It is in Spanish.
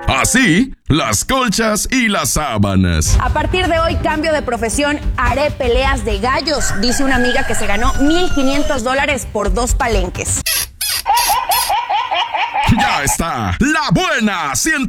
Así, las colchas y las sábanas. A partir de hoy cambio de profesión, haré peleas de gallos, dice una amiga que se ganó $1,500 por 2 palenques. Ya está, la buena 100.